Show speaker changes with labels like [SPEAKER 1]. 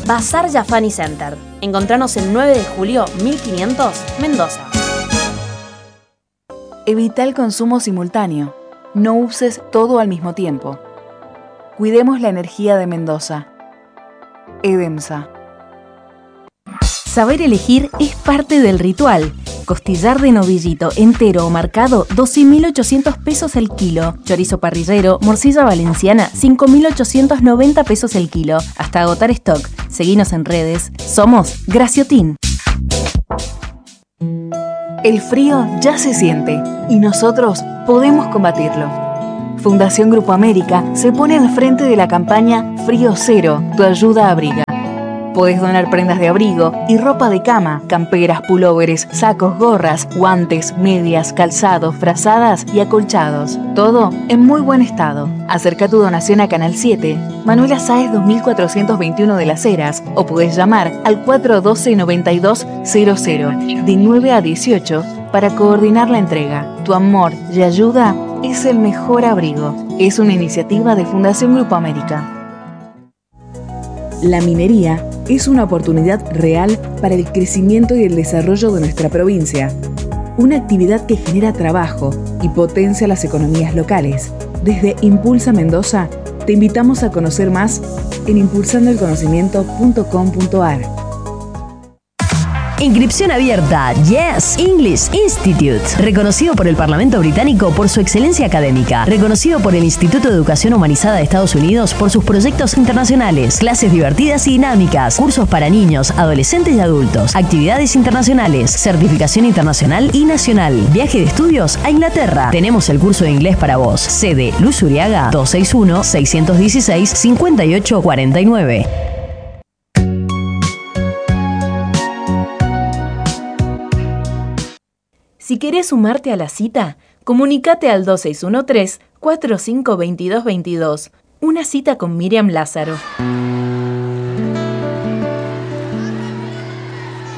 [SPEAKER 1] Bazar Yafani Center. Encontranos el 9 de julio 1500, Mendoza.
[SPEAKER 2] Evita el consumo simultáneo. No uses todo al mismo tiempo. Cuidemos la energía de Mendoza. EDEMSA.
[SPEAKER 3] Saber elegir es parte del ritual. Costillar de novillito entero o marcado, 12.800 pesos el kilo. Chorizo parrillero, morcilla valenciana, 5.890 pesos el kilo. Hasta agotar stock. Seguinos en redes. Somos Graciotin.
[SPEAKER 2] El frío ya se siente y nosotros podemos combatirlo. Fundación Grupo América se pone al frente de la campaña Frío Cero, tu ayuda abriga. Podés donar prendas de abrigo y ropa de cama, camperas, pulóveres, sacos, gorras, guantes, medias, calzados, frazadas y acolchados. Todo en muy buen estado. Acerca tu donación a Canal 7, Manuela Sáez 2421 de Las Heras, o podés llamar al 412-9200 de 9 a 18 para coordinar la entrega. Tu amor y ayuda es el mejor abrigo. Es una iniciativa de Fundación Grupo América.
[SPEAKER 4] La minería es una oportunidad real para el crecimiento y el desarrollo de nuestra provincia. Una actividad que genera trabajo y potencia las economías locales. Desde Impulsa Mendoza, te invitamos a conocer más en impulsandoelconocimiento.com.ar.
[SPEAKER 5] Inscripción abierta. Yes English Institute. Reconocido por el Parlamento Británico por su excelencia académica. Reconocido por el Instituto de Educación Humanizada de Estados Unidos por sus proyectos internacionales. Clases divertidas y dinámicas. Cursos para niños, adolescentes y adultos. Actividades internacionales. Certificación internacional y nacional. Viaje de estudios a Inglaterra. Tenemos el curso de inglés para vos. Sede Luz Uriaga 261-616-5849.
[SPEAKER 3] Si querés sumarte a la cita, comunicate al 2613-452222. Una cita con Miriam Lázaro.